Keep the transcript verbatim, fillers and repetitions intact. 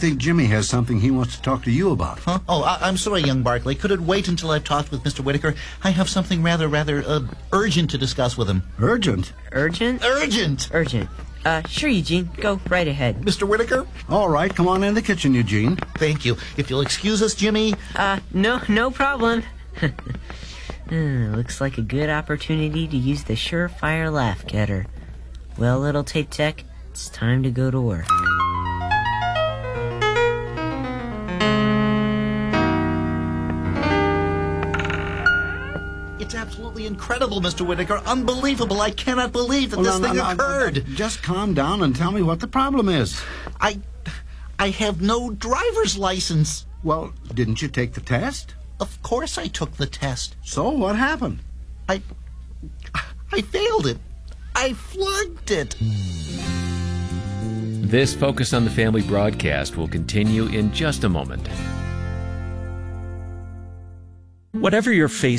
think Jimmy has something he wants to talk to you about. Huh? Oh, I- I'm sorry, young Barkley. Could it wait until I've talked with Mister Whitaker? I have something rather, rather uh, urgent to discuss with him. Urgent? Urgent? Urgent! Urgent. Uh, sure, Eugene. Go right ahead. Mister Whitaker? All right, come on in the kitchen, Eugene. Thank you. If you'll excuse us, Jimmy. Uh, no, no problem. Hmm, looks like a good opportunity to use the surefire laugh getter. Well, little tape tech, it's time to go to work. It's absolutely incredible, Mister Whitaker. Unbelievable. I cannot believe that Well, this no, thing no, no, occurred. no, no. Just calm down and tell me what the problem is. I, I have no driver's license. Well, didn't you take the test? Of course I took the test. So what happened? I, I failed it. I flunked it. This Focus on the Family broadcast will continue in just a moment. Whatever you're facing